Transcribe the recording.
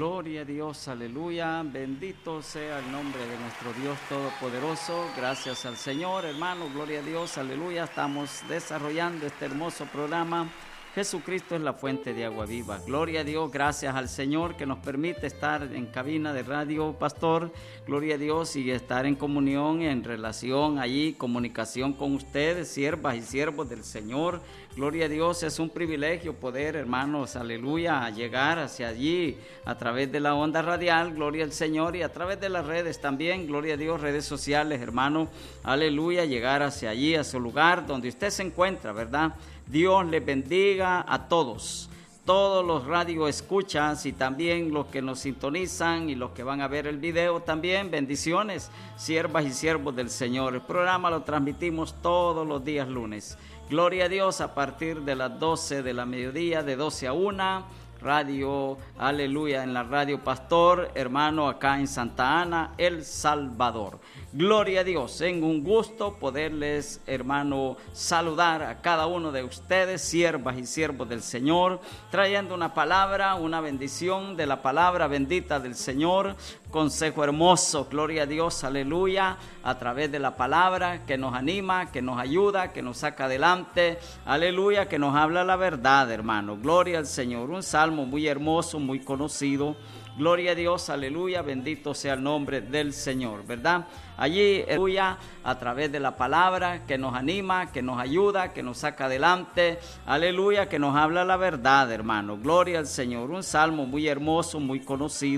Gloria a Dios, aleluya. Bendito sea el nombre de nuestro Dios Todopoderoso. Gracias al Señor, hermano. Gloria a Dios, aleluya. Estamos desarrollando este hermoso programa. Jesucristo es la fuente de agua viva. Gloria a Dios, gracias al Señor que nos permite estar en cabina de radio, pastor. Gloria a Dios, y estar en comunión, en relación allí, comunicación con ustedes, siervas y siervos del Señor. Gloria a Dios, es un privilegio poder, hermanos, aleluya, llegar hacia allí a través de la onda radial, gloria al Señor, y a través de las redes también, gloria a Dios, redes sociales, hermano, aleluya, llegar hacia allí, a su lugar donde usted se encuentra, ¿verdad? Dios les bendiga a todos los radioescuchas y también los que nos sintonizan y los que van a ver el video también, bendiciones, siervas y siervos del Señor. El programa lo transmitimos todos los días lunes. Gloria a Dios, a partir de las 12 de la mediodía, de 12 a 1, radio, aleluya, en la radio Pastor, hermano, acá en Santa Ana, El Salvador. Gloria a Dios, en un gusto poderles, hermano, saludar a cada uno de ustedes, siervas y siervos del Señor, trayendo una palabra, una bendición de la palabra bendita del Señor, consejo hermoso, gloria a Dios, aleluya, a través de la palabra que nos anima, que nos ayuda, que nos saca adelante, aleluya, que nos habla la verdad, hermano, gloria al Señor. Un salmo muy hermoso, muy conocido, gloria a Dios, aleluya, bendito sea el nombre del Señor, ¿verdad? Allí, aleluya, a través de la palabra que nos anima, que nos ayuda, que nos saca adelante, aleluya, que nos habla la verdad, hermano, gloria al Señor. Un salmo muy hermoso, muy conocido.